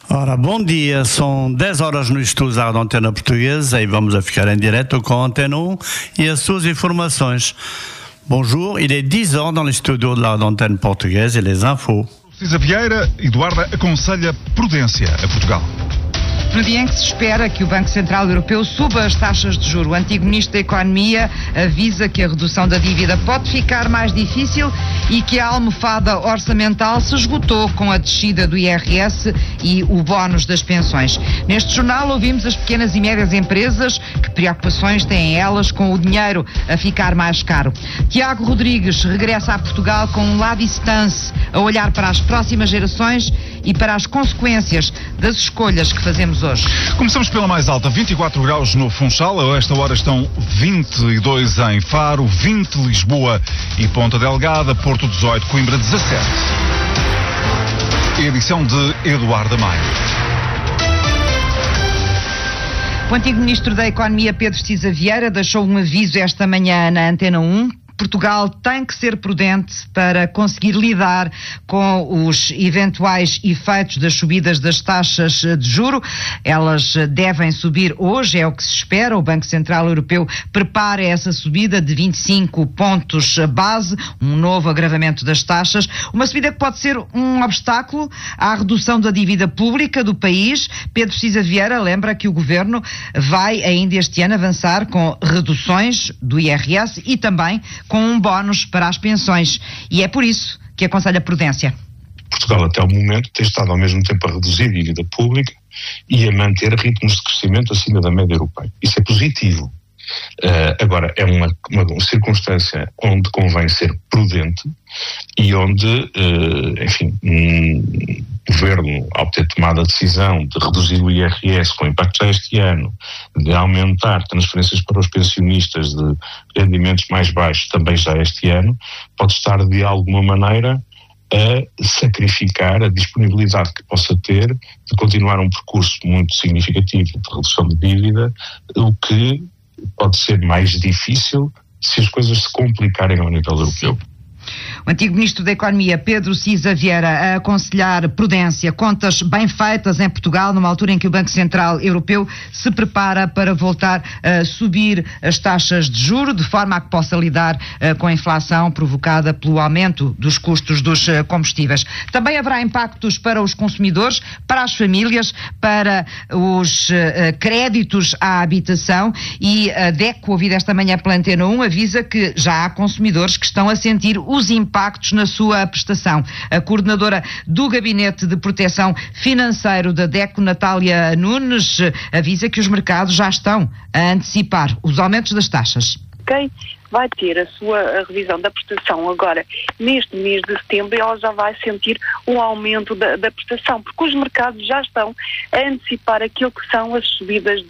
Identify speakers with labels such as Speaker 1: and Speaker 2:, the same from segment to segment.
Speaker 1: Ora, bom dia, são 10 horas no estúdio da Antena Portuguesa e vamos a ficar em direto com a Antena 1 e as suas informações. Bonjour, il est 10 heures dans les studios de la Antenne Portugaise et les infos.
Speaker 2: Cisa Vieira, Eduarda aconselha prudência a Portugal.
Speaker 3: No dia em que se espera que o Banco Central Europeu suba as taxas de juros, o antigo Ministro da Economia avisa que a redução da dívida pode ficar mais difícil e que a almofada orçamental se esgotou com a descida do IRS e o bónus das pensões. Neste jornal ouvimos as pequenas e médias empresas, que preocupações têm elas com o dinheiro a ficar mais caro. Tiago Rodrigues regressa a Portugal com um la distance, a olhar para as próximas gerações e para as consequências das escolhas que fazemos hoje.
Speaker 2: Começamos pela mais alta, 24 graus no Funchal, a esta hora estão 22 em Faro, 20 Lisboa e Ponta Delgada, Porto 18, Coimbra 17. Edição de Eduardo Maia.
Speaker 3: O antigo Ministro da Economia, Pedro Cisa Vieira, deixou um aviso esta manhã na Antena 1. Portugal tem que ser prudente para conseguir lidar com os eventuais efeitos das subidas das taxas de juro. Elas devem subir hoje, é o que se espera. O Banco Central Europeu prepara essa subida de 25 pontos base, um novo agravamento das taxas, uma subida que pode ser um obstáculo à redução da dívida pública do país. Pedro Cisa Vieira lembra que o Governo vai ainda este ano avançar com reduções do IRS e também com um bónus para as pensões, e é por isso que aconselha prudência.
Speaker 4: Portugal até o momento tem estado ao mesmo tempo a reduzir a dívida pública e a manter ritmos de crescimento acima da média europeia. Isso é positivo. Agora, é uma circunstância onde convém ser prudente e onde, o Governo, ao ter tomado a decisão de reduzir o IRS com impacto já este ano, de aumentar transferências para os pensionistas de rendimentos mais baixos também já este ano, pode estar de alguma maneira a sacrificar a disponibilidade que possa ter de continuar um percurso muito significativo de redução de dívida, o que pode ser mais difícil se as coisas se complicarem ao nível europeu.
Speaker 3: O antigo Ministro da Economia, Pedro Cisa Vieira, a aconselhar prudência, contas bem feitas em Portugal, numa altura em que o Banco Central Europeu se prepara para voltar a subir as taxas de juros, de forma a que possa lidar com a inflação provocada pelo aumento dos custos dos combustíveis. Também haverá impactos para os consumidores, para as famílias, para os créditos à habitação, e a DECO, ouvida esta manhã pela Antena 1, avisa que já há consumidores que estão a sentir os impactos na sua prestação. A coordenadora do Gabinete de Proteção Financeiro da DECO, Natália Nunes, avisa que os mercados já estão a antecipar os aumentos das taxas.
Speaker 5: Quem vai ter a sua revisão da prestação agora neste mês de setembro, ela já vai sentir um aumento da prestação, porque os mercados já estão a antecipar aquilo que são as subidas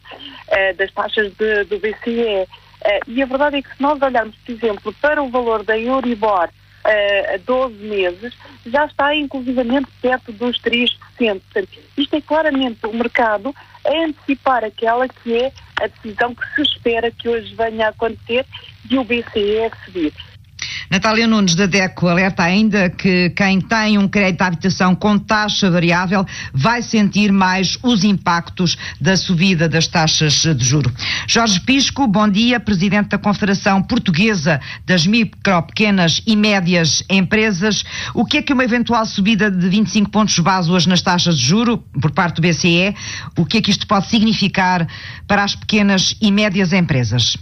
Speaker 5: das taxas do BCE. E a verdade é que, se nós olharmos, por exemplo, para o valor da Euribor a 12 meses, já está inclusivamente perto dos 3%. Portanto, isto é claramente o mercado a antecipar aquela que é a decisão que se espera que hoje venha a acontecer de o BCE subir.
Speaker 3: Natália Nunes, da DECO, alerta ainda que quem tem um crédito de habitação com taxa variável vai sentir mais os impactos da subida das taxas de juro. Jorge Pisco, bom dia, Presidente da Confederação Portuguesa das Micro, Pequenas e Médias Empresas. O que é que uma eventual subida de 25 pontos base hoje nas taxas de juro por parte do BCE, o que é que isto pode significar para as pequenas e médias empresas?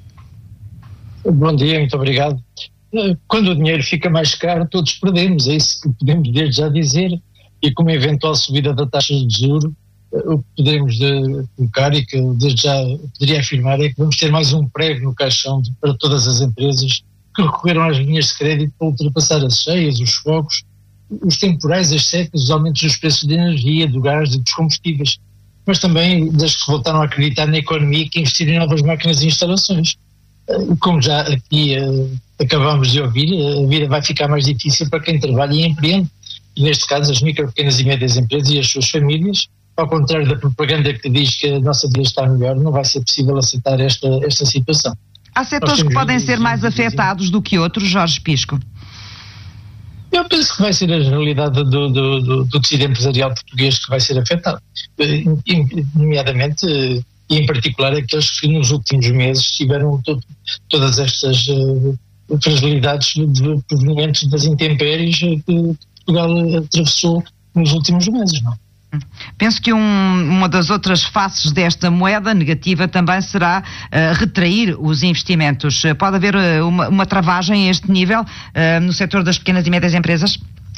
Speaker 6: Bom dia, muito obrigado. Quando o dinheiro fica mais caro, todos perdemos, é isso que podemos desde já dizer, e com uma eventual subida da taxa de juros, o que podemos colocar e que desde já poderia afirmar é que vamos ter mais um prego no caixão para todas as empresas que recorreram às linhas de crédito para ultrapassar as cheias, os focos, os temporais, as secas, os aumentos dos preços de energia, do gás e dos combustíveis, mas também das que voltaram a acreditar na economia e que investiram em novas máquinas e instalações. Como já aqui acabamos de ouvir, a vida vai ficar mais difícil para quem trabalha e empreende, e neste caso as micro, pequenas e médias empresas e as suas famílias. Ao contrário da propaganda que diz que a nossa vida está melhor, não vai ser possível aceitar esta situação.
Speaker 3: Há setores que podem ser mais afetados do que outros, Jorge Pisco?
Speaker 6: Eu penso que vai ser a generalidade do tecido empresarial português que vai ser afetado, nomeadamente e em particular aqueles que nos últimos meses tiveram todas estas fragilidades provenientes das intempéries que Portugal atravessou nos últimos meses, não é?
Speaker 3: Penso que uma das outras faces desta moeda negativa também será retrair os investimentos. Pode haver uma travagem a este nível no setor das pequenas e médias empresas?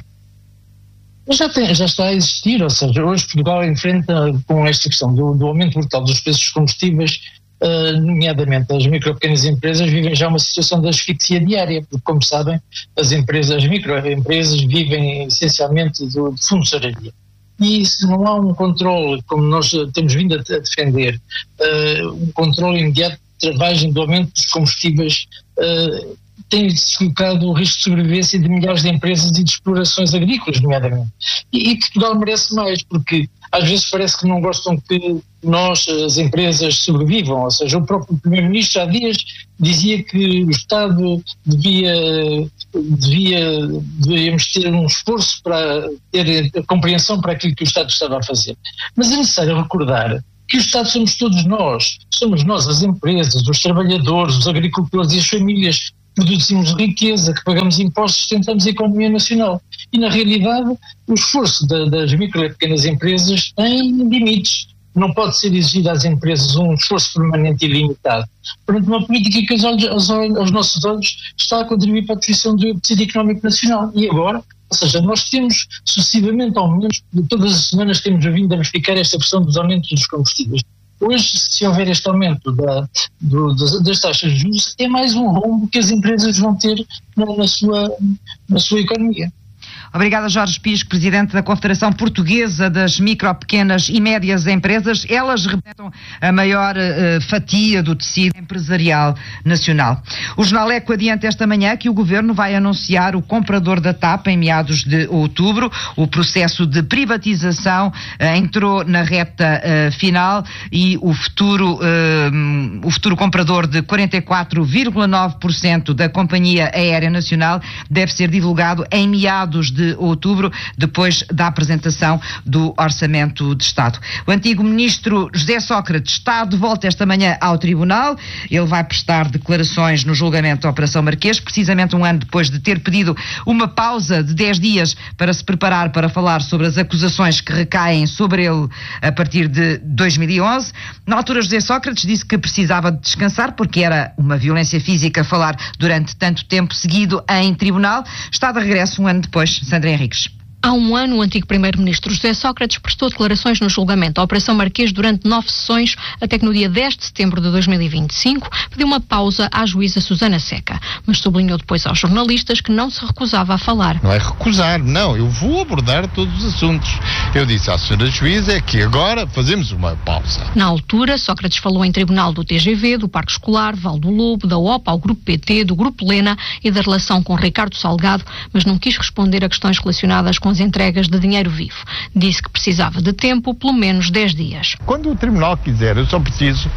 Speaker 6: Já está a existir, ou seja, hoje Portugal enfrenta com esta questão do aumento brutal dos preços dos combustíveis, nomeadamente as micro e pequenas empresas vivem já uma situação de asfixia diária, porque como sabem, as microempresas vivem essencialmente de fundo de tesouraria. E se não há um controle, como nós temos vindo a defender, um controle imediato de travagem do aumento dos combustíveis, tem-se colocado o risco de sobrevivência de milhares de empresas e de explorações agrícolas, nomeadamente. E Portugal merece mais, porque às vezes parece que não gostam que nós, as empresas, sobrevivam. Ou seja, o próprio Primeiro-Ministro há dias dizia que o Estado devíamos ter um esforço para ter a compreensão para aquilo que o Estado estava a fazer. Mas é necessário recordar que o Estado somos todos nós. Somos nós, as empresas, os trabalhadores, os agricultores e as famílias. Produzimos riqueza, que pagamos impostos, sustentamos a economia nacional. E, na realidade, o esforço das micro e pequenas empresas tem limites. Não pode ser exigido às empresas um esforço permanente e ilimitado. Portanto, uma política que aos nossos olhos está a contribuir para a destruição do tecido económico nacional. E agora, ou seja, nós temos sucessivamente aumentos, todas as semanas temos vindo a verificar esta pressão dos aumentos dos combustíveis. Hoje, se houver este aumento das taxas de juros, é mais um rombo que as empresas vão ter na sua economia.
Speaker 3: Obrigada, Jorge Pisco, Presidente da Confederação Portuguesa das Micro, Pequenas e Médias Empresas. Elas representam a maior fatia do tecido empresarial nacional. O Jornal Eco adianta esta manhã que o Governo vai anunciar o comprador da TAP em meados de outubro. O processo de privatização entrou na reta final e o futuro comprador de 44,9% da Companhia Aérea Nacional deve ser divulgado em meados de outubro, depois da apresentação do Orçamento de Estado. O antigo ministro José Sócrates está de volta esta manhã ao Tribunal. Ele vai prestar declarações no julgamento da Operação Marquês, precisamente um ano depois de ter pedido uma pausa de 10 dias para se preparar para falar sobre as acusações que recaem sobre ele a partir de 2011. Na altura, José Sócrates disse que precisava de descansar porque era uma violência física falar durante tanto tempo seguido em tribunal. Está de regresso um ano depois. Sandra Henriques.
Speaker 7: Há um ano, o antigo primeiro-ministro José Sócrates prestou declarações no julgamento da Operação Marquês durante 9 sessões, até que no dia 10 de setembro de 2025 pediu uma pausa à juíza Susana Seca, mas sublinhou depois aos jornalistas que não se recusava a falar.
Speaker 8: Não é recusar, não, eu vou abordar todos os assuntos. Eu disse à senhora juíza que agora fazemos uma pausa.
Speaker 7: Na altura, Sócrates falou em tribunal do TGV, do Parque Escolar, Val do Lobo, da OPA ao Grupo PT, do Grupo Lena e da relação com Ricardo Salgado, mas não quis responder a questões relacionadas com as entregas de dinheiro vivo. Disse que precisava de tempo, pelo menos 10 dias.
Speaker 8: Quando o tribunal quiser, eu só preciso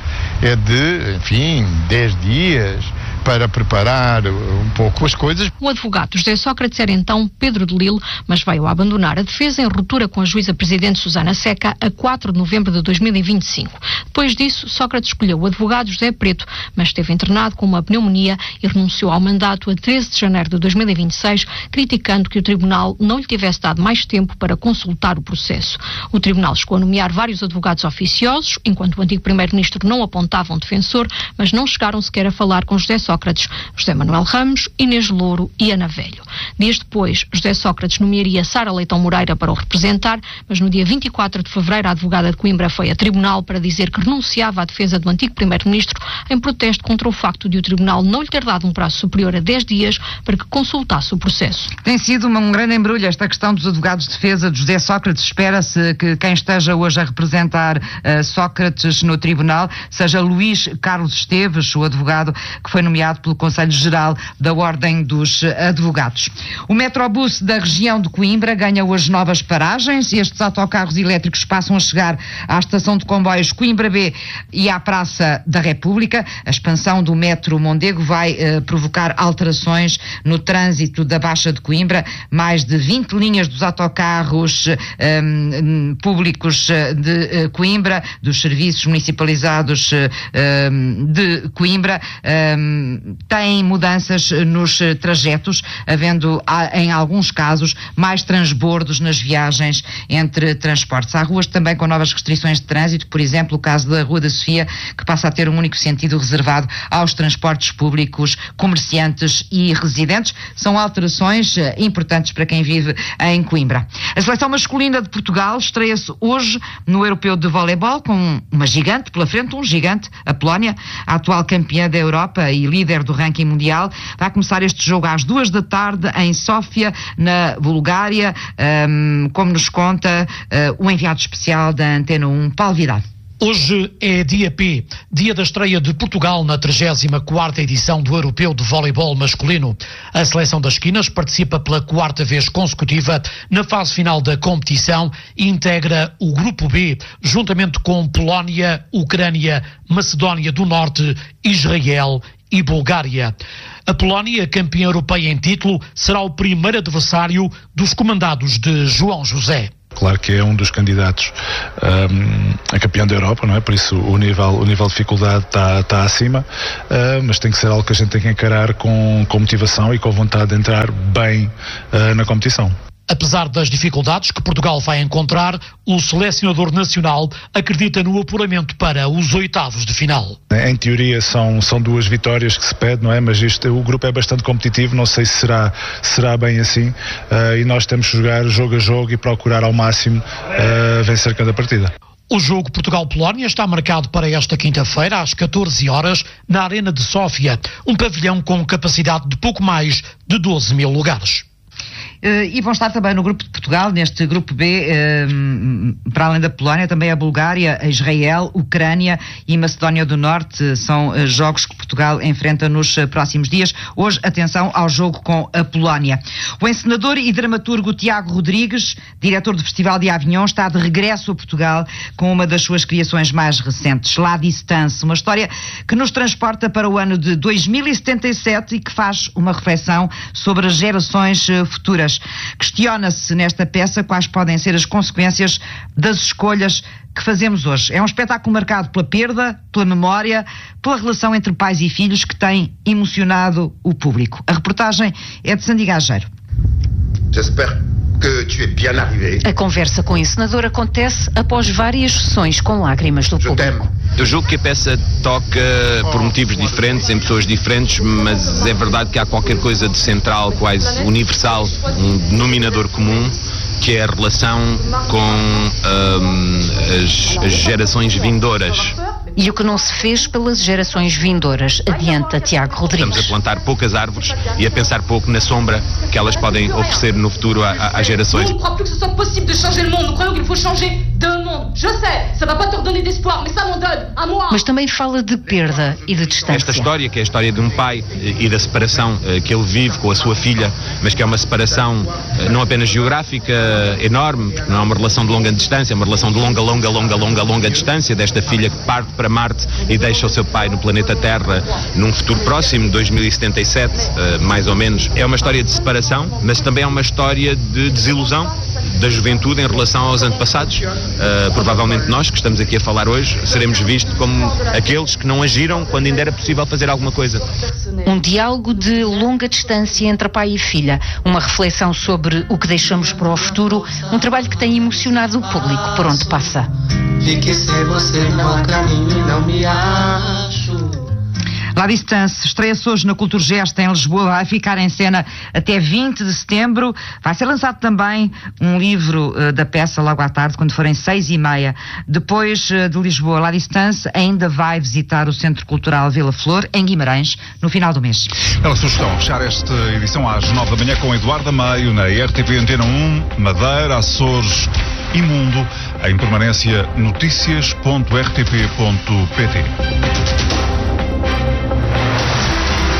Speaker 8: de 10 dias para preparar um pouco as coisas.
Speaker 7: O advogado José Sócrates era então Pedro de Lille, mas veio a abandonar a defesa em ruptura com a juíza-presidente Susana Seca a 4 de novembro de 2025. Depois disso, Sócrates escolheu o advogado José Preto, mas esteve internado com uma pneumonia e renunciou ao mandato a 13 de janeiro de 2026, criticando que o tribunal não lhe tivesse dado mais tempo para consultar o processo. O tribunal chegou a nomear vários advogados oficiosos, enquanto o antigo primeiro-ministro não apontava um defensor, mas não chegaram sequer a falar com José Sócrates, José Manuel Ramos, Inês Louro e Ana Velho. Dias depois, José Sócrates nomearia Sara Leitão Moreira para o representar, mas no dia 24 de fevereiro a advogada de Coimbra foi a tribunal para dizer que renunciava à defesa do antigo primeiro-ministro em protesto contra o facto de o tribunal não lhe ter dado um prazo superior a 10 dias para que consultasse o processo.
Speaker 3: Tem sido um grande embrulho esta questão dos advogados de defesa de José Sócrates. Espera-se que quem esteja hoje a representar Sócrates no tribunal seja Luís Carlos Esteves, o advogado que foi nomeado nomeado pelo Conselho Geral da Ordem dos Advogados. O Metrobus da região de Coimbra ganha hoje novas paragens. Estes autocarros elétricos passam a chegar à estação de comboios Coimbra B e à Praça da República. A expansão do metro Mondego vai provocar alterações no trânsito da Baixa de Coimbra. Mais de 20 linhas dos autocarros públicos de Coimbra, dos serviços municipalizados de Coimbra, têm mudanças nos trajetos, havendo em alguns casos mais transbordos nas viagens entre transportes. Há ruas também com novas restrições de trânsito, por exemplo, o caso da Rua da Sofia, que passa a ter um único sentido reservado aos transportes públicos, comerciantes e residentes. São alterações importantes para quem vive em Coimbra. A seleção masculina de Portugal estreia-se hoje no Europeu de Voleibol com uma gigante pela frente, um gigante, a Polónia, a atual campeã da Europa e líder do ranking mundial. Vai começar este jogo às 2 da tarde em Sófia, na Bulgária, como nos conta o enviado especial da Antena 1, Paulo Vidal.
Speaker 9: Hoje é dia P, dia da estreia de Portugal na 34ª edição do Europeu de Voleibol Masculino. A seleção das esquinas participa pela 4ª vez consecutiva na fase final da competição e integra o Grupo B, juntamente com Polónia, Ucrânia, Macedónia do Norte, Israel e Bulgária. A Polónia, campeã europeia em título, será o primeiro adversário dos comandados de João José.
Speaker 10: Claro que é um dos candidatos a campeão da Europa, não é? Por isso o nível de dificuldade está acima, mas tem que ser algo que a gente tem que encarar com motivação e com vontade de entrar bem na competição.
Speaker 9: Apesar das dificuldades que Portugal vai encontrar, o selecionador nacional acredita no apuramento para os oitavos de final.
Speaker 10: Em teoria são 2 vitórias que se pede, não é? Mas o grupo é bastante competitivo, não sei se será bem assim, e nós temos que jogar jogo a jogo e procurar ao máximo vencer cada partida.
Speaker 9: O jogo Portugal-Polónia está marcado para esta quinta-feira, às 14 horas, na Arena de Sófia, um pavilhão com capacidade de pouco mais de 12 mil lugares.
Speaker 3: E vão estar também no grupo de Portugal, neste grupo B, para além da Polónia, também a Bulgária, a Israel, Ucrânia e Macedónia do Norte. São jogos que Portugal enfrenta nos próximos dias. Hoje, atenção ao jogo com a Polónia. O encenador e dramaturgo Tiago Rodrigues, diretor do Festival de Avignon, está de regresso a Portugal com uma das suas criações mais recentes, La Distance, uma história que nos transporta para o ano de 2077 e que faz uma reflexão sobre as gerações futuras. Questiona-se nesta peça quais podem ser as consequências das escolhas que fazemos hoje. É um espetáculo marcado pela perda, pela memória, pela relação entre pais e filhos que tem emocionado o público. A reportagem é de Sandy Gageiro.
Speaker 11: A conversa com o encenador acontece após várias sessões com lágrimas do público.
Speaker 12: Eu julgo que a peça toca por motivos diferentes, em pessoas diferentes, mas é verdade que há qualquer coisa de central, quase universal, um denominador comum, que é a relação com as gerações vindouras.
Speaker 11: E o que não se fez pelas gerações vindouras, adianta Tiago Rodrigues.
Speaker 12: Estamos a plantar poucas árvores e a pensar pouco na sombra que elas podem oferecer no futuro às gerações.
Speaker 11: Mas também fala de perda e de distância.
Speaker 12: Esta história, que é a história de um pai e da separação que ele vive com a sua filha, mas que é uma separação não apenas geográfica enorme, porque não é uma relação de longa distância, é uma relação de longa distância desta filha que parte para Marte e deixa o seu pai no planeta Terra num futuro próximo, 2077, mais ou menos. É uma história de separação, mas também é uma história de desilusão da juventude em relação aos antepassados. Provavelmente nós, que estamos aqui a falar hoje, seremos vistos como aqueles que não agiram quando ainda era possível fazer alguma coisa.
Speaker 11: Um diálogo de longa distância entre pai e filha, uma reflexão sobre o que deixamos para o futuro, um trabalho que tem emocionado o público por onde passa.
Speaker 13: Fique sem você no mau caminho e não me acho.
Speaker 3: La Distance estreia-se hoje na Culturgest em Lisboa, vai ficar em cena até 20 de setembro. Vai ser lançado também um livro da peça logo à tarde, quando forem 6h30. Depois de Lisboa, La Distance ainda vai visitar o Centro Cultural Vila Flor, em Guimarães, no final do mês.
Speaker 2: Ela sugestão fechar esta edição às 9 da manhã com Eduardo Amaio na RTP Antena 1, Madeira, Açores e Mundo. Em permanência, notícias.rtp.pt.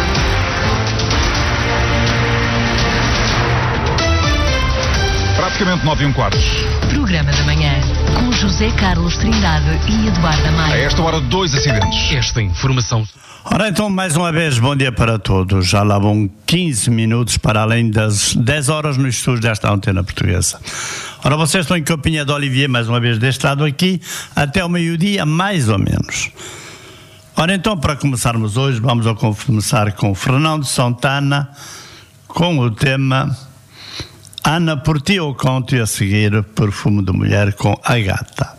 Speaker 2: Praticamente 9:15.
Speaker 14: Programa da manhã, com José Carlos Trindade e Eduardo Amaya.
Speaker 2: A esta hora, 2 acidentes.
Speaker 15: Esta informação.
Speaker 1: Ora então, mais uma vez, bom dia para todos. Já lá vão 15 minutos para além das 10 horas no estúdio desta Antena Portuguesa. Ora, vocês estão em companhia de Olivier, mais uma vez deste lado aqui, até o meio-dia, mais ou menos. Ora então, para começarmos hoje, vamos a começar com Fernando Santana, com o tema Ana, por ti eu conto, e a seguir Perfume de Mulher com a Gata.